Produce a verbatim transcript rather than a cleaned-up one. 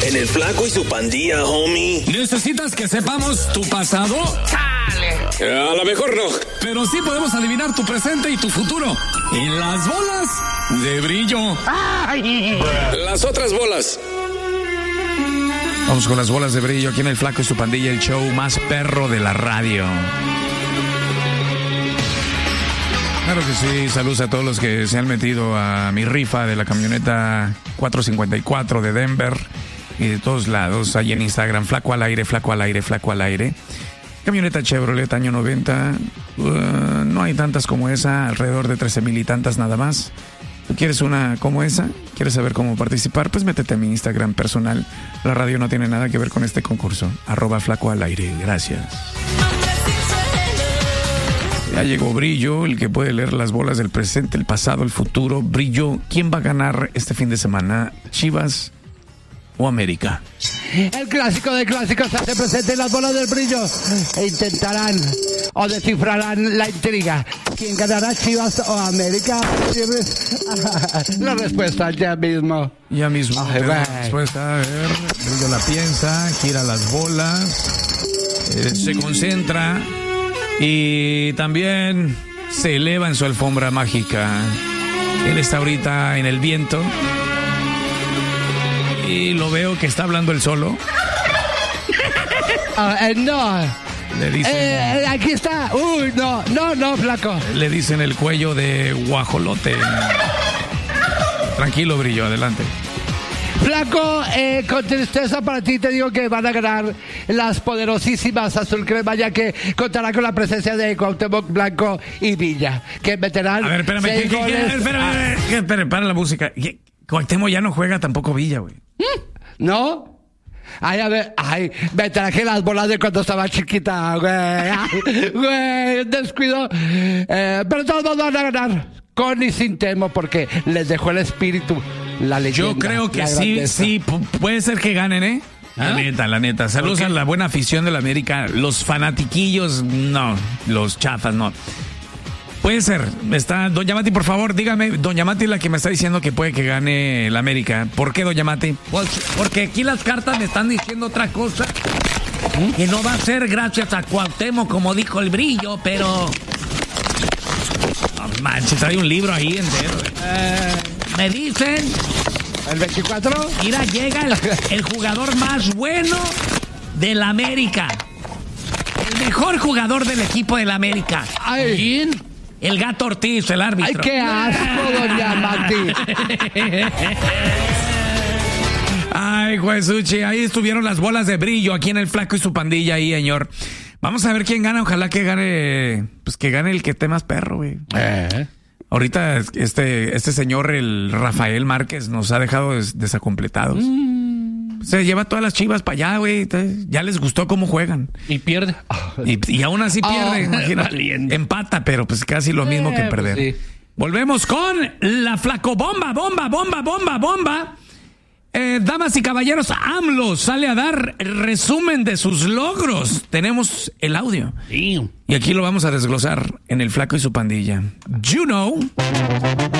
En el Flaco y su Pandilla, homie. ¿Necesitas que sepamos tu pasado? ¡Chale! A lo mejor no. Pero sí podemos adivinar tu presente y tu futuro. En las bolas de brillo. ¡Ay! Las otras bolas. Vamos con las bolas de brillo aquí en el Flaco y su Pandilla, el show más perro de la radio. Claro que sí, saludos a todos los que se han metido a mi rifa de la camioneta cuatrocientos cincuenta y cuatro de Denver y de todos lados, ahí en Instagram, Flaco al aire, Flaco al aire, Flaco al aire. Camioneta Chevrolet año noventa, uh, no hay tantas como esa, alrededor de trece mil y tantas nada más. ¿Tú quieres una como esa? ¿Quieres saber cómo participar? Pues métete a mi Instagram personal. La radio no tiene nada que ver con este concurso. Arroba Flaco al aire. Gracias. Ya llegó Brillo, el que puede leer las bolas del presente, el pasado, el futuro. Brillo, ¿quién va a ganar este fin de semana? ¿Chivas o América? El clásico de clásicos se hace presente en las bolas del Brillo e intentarán o descifrarán la intriga. ¿Quién ganará, Chivas o América? La respuesta ya mismo. Ya mismo. Ay, la respuesta, a ver, Brillo la piensa, gira las bolas, eh, se concentra y también se eleva en su alfombra mágica. Él está ahorita en el viento y lo veo que está hablando él solo. Uh, eh, no. Le dicen, eh, aquí está. Uy, no, no, no, Flaco. Le dicen el cuello de guajolote. Tranquilo, Brillo, adelante. Flaco, eh, con tristeza para ti te digo que van a ganar las poderosísimas Azul Crema, ya que contará con la presencia de Cuauhtémoc Blanco y Villa, que meterán. A ver, espérame, ¿qué, qué, qué, espérame, ah. espérame, para la música. Cuauhtémoc ya no juega tampoco Villa, güey. ¿No? Ay, a ver, ay, me traje las bolas de cuando estaba chiquita, güey. Ay, güey, descuido. Eh, pero todos van a ganar, con y sin temo, porque les dejó el espíritu. La leyenda, yo creo que sí, sí, puede ser que ganen, ¿eh? ¿Ah? La neta, la neta. Saludos a la buena afición de la América. Los fanatiquillos, no. Los chafas, no. Puede ser. Está, Doña Mati, por favor, dígame. Doña Mati es la que me está diciendo que puede que gane la América. ¿Por qué, Doña Mati? Pues porque aquí las cartas me están diciendo otra cosa. ¿Mm? Que no va a ser gracias a Cuauhtémoc, como dijo el Brillo, pero... No manches, hay un libro ahí entero. Eh... Me dicen... ¿El veinticuatro? Mira, llega el, el jugador más bueno del América. El mejor jugador del equipo del América. Ay. ¿Quién? El Gato Ortiz, el árbitro. ¡Ay, qué asco, Doña Mati! Ay, Juesuchi, ahí estuvieron las bolas de Brillo, aquí en el Flaco y su Pandilla ahí, señor. Vamos a ver quién gana, ojalá que gane, pues que gane el que esté más perro, güey. Eh... Ahorita este este señor, el Rafael Márquez, nos ha dejado des- desacompletados. Mm. Se lleva todas las Chivas para allá, güey. Ya les gustó cómo juegan. Y pierde. Y, y aún así pierde, oh, imagínate. Valiente. Empata, pero pues casi lo mismo eh, que perder. Pues sí. Volvemos con la Flaco Bomba, bomba, bomba, bomba, bomba. Eh, damas y caballeros, AMLO sale a dar resumen de sus logros. Tenemos el audio. Sí. Y aquí lo vamos a desglosar en el Flaco y su Pandilla. You know.